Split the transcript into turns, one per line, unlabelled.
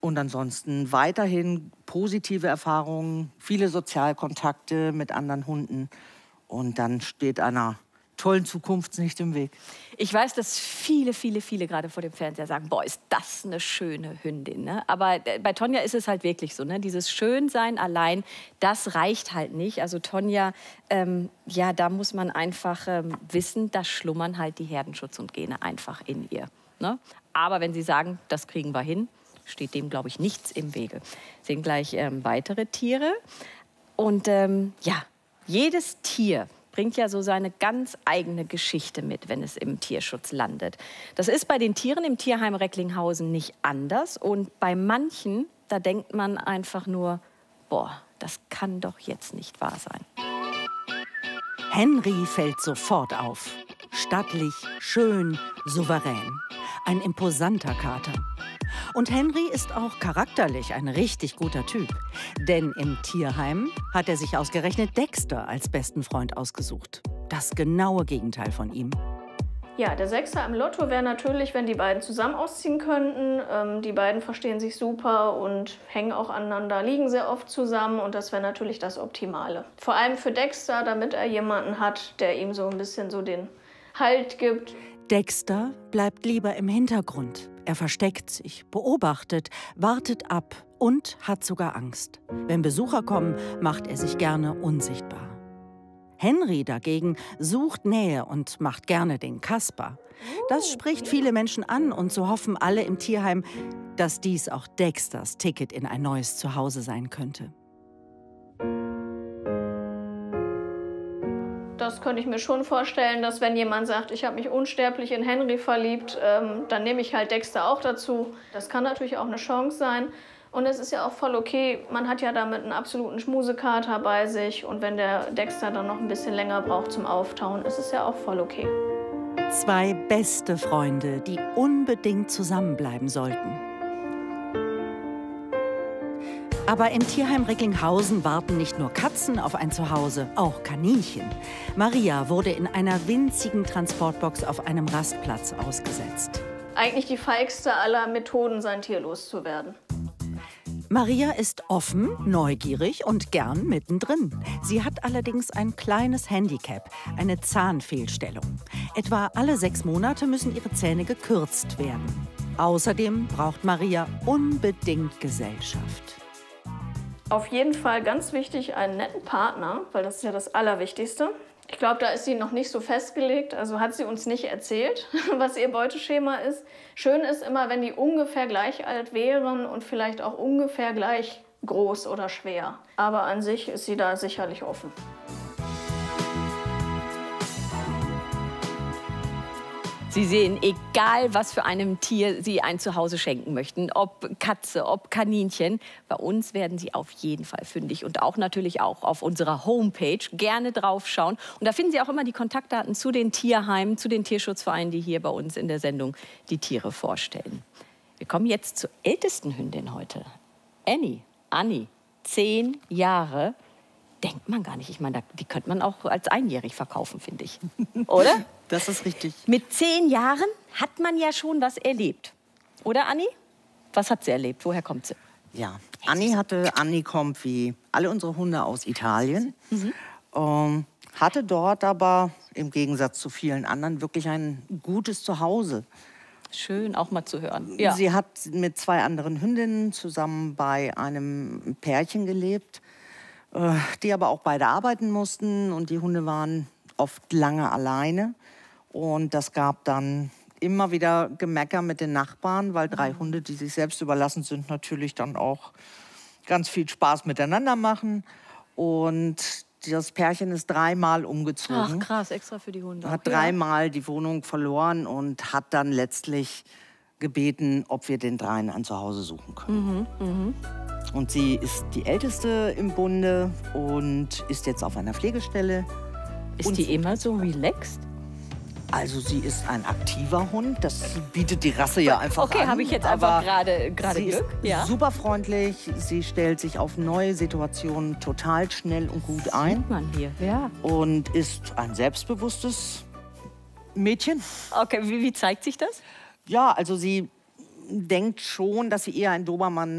Und ansonsten weiterhin positive Erfahrungen, viele Sozialkontakte mit anderen Hunden. Und dann steht einer tollen Zukunft nicht im Weg.
Ich weiß, dass viele gerade vor dem Fernseher sagen, boah, ist das eine schöne Hündin. Ne? Aber bei Tonja ist es halt wirklich so, ne? Dieses Schönsein allein, das reicht halt nicht. Also Tonja, ja, da muss man einfach wissen, da schlummern halt die Herdenschutz und Gene einfach in ihr. Ne? Aber wenn Sie sagen, das kriegen wir hin, steht dem, glaube ich, nichts im Wege. Sehen gleich weitere Tiere. Und ja, jedes Tier bringt ja so seine ganz eigene Geschichte mit, wenn es im Tierschutz landet. Das ist bei den Tieren im Tierheim Recklinghausen nicht anders. Und bei manchen, da denkt man einfach nur, boah, das kann doch jetzt nicht wahr sein.
Henry fällt sofort auf. Stattlich, schön, souverän. Ein imposanter Kater. Und Henry ist auch charakterlich ein richtig guter Typ. Denn im Tierheim hat er sich ausgerechnet Dexter als besten Freund ausgesucht. Das genaue Gegenteil von ihm.
Ja, der Sechser im Lotto wäre natürlich, wenn die beiden zusammen ausziehen könnten. Die beiden verstehen sich super und hängen auch aneinander, liegen sehr oft zusammen. Und das wäre natürlich das Optimale. Vor allem für Dexter, damit er jemanden hat, der ihm so ein bisschen so den Halt gibt.
Dexter bleibt lieber im Hintergrund. Er versteckt sich, beobachtet, wartet ab und hat sogar Angst. Wenn Besucher kommen, macht er sich gerne unsichtbar. Henry dagegen sucht Nähe und macht gerne den Kasper. Das spricht viele Menschen an und so hoffen alle im Tierheim, dass dies auch Dexters Ticket in ein neues Zuhause sein könnte.
Das könnte ich mir schon vorstellen, dass wenn jemand sagt, ich habe mich unsterblich in Henry verliebt, dann nehme ich halt Dexter auch dazu. Das kann natürlich auch eine Chance sein. Und es ist ja auch voll okay, man hat ja damit einen absoluten Schmusekater bei sich. Und wenn der Dexter dann noch ein bisschen länger braucht zum Auftauen, ist es ja auch voll okay.
Zwei beste Freunde, die unbedingt zusammenbleiben sollten. Aber im Tierheim Recklinghausen warten nicht nur Katzen auf ein Zuhause, auch Kaninchen. Maria wurde in einer winzigen Transportbox auf einem Rastplatz ausgesetzt.
Eigentlich die feigste aller Methoden, sein Tier loszuwerden.
Maria ist offen, neugierig und gern mittendrin. Sie hat allerdings ein kleines Handicap, eine Zahnfehlstellung. Etwa alle 6 Monate müssen ihre Zähne gekürzt werden. Außerdem braucht Maria unbedingt Gesellschaft.
Auf jeden Fall ganz wichtig, einen netten Partner, weil das ist ja das Allerwichtigste. Ich glaube, da ist sie noch nicht so festgelegt, also hat sie uns nicht erzählt, was ihr Beuteschema ist. Schön ist immer, wenn die ungefähr gleich alt wären und vielleicht auch ungefähr gleich groß oder schwer. Aber an sich ist sie da sicherlich offen.
Sie sehen, egal was für einem Tier Sie ein Zuhause schenken möchten, ob Katze, ob Kaninchen, bei uns werden Sie auf jeden Fall fündig und auch natürlich auch auf unserer Homepage gerne draufschauen. Und da finden Sie auch immer die Kontaktdaten zu den Tierheimen, zu den Tierschutzvereinen, die hier bei uns in der Sendung die Tiere vorstellen. Wir kommen jetzt zur ältesten Hündin heute. Annie, 10 Jahre. Denkt man gar nicht. Ich meine, die könnte man auch als einjährig verkaufen, finde ich. Oder?
Das ist richtig.
Mit 10 Jahren hat man ja schon was erlebt. Oder, Annie? Was hat sie erlebt? Woher kommt sie?
Ja, Annie kommt wie alle unsere Hunde aus Italien. Hatte dort aber im Gegensatz zu vielen anderen wirklich ein gutes Zuhause.
Schön, auch mal zu hören. Ja.
Sie hat mit 2 anderen Hündinnen zusammen bei einem Pärchen gelebt, die aber auch beide arbeiten mussten und die Hunde waren oft lange alleine. Und das gab dann immer wieder Gemecker mit den Nachbarn, weil 3 Hunde, die sich selbst überlassen sind, natürlich dann auch ganz viel Spaß miteinander machen. Und das Pärchen ist 3-mal umgezogen.
Ach krass, extra für die Hunde.
Hat 3-mal die Wohnung verloren und hat dann letztlich gebeten, ob wir den 3 ein Zuhause suchen können. Und sie ist die Älteste im Bunde und ist jetzt auf einer Pflegestelle.
Ist die immer so relaxed?
Also sie ist ein aktiver Hund, das bietet die Rasse ja einfach an.
Okay, habe ich jetzt einfach gerade
sie
Glück.
Ist super freundlich, sie stellt sich auf neue Situationen total schnell und gut ein.
Sieht man hier, ja.
Und ist ein selbstbewusstes Mädchen.
Okay, wie zeigt sich das?
Ja, also sie denkt schon, dass sie eher ein Dobermann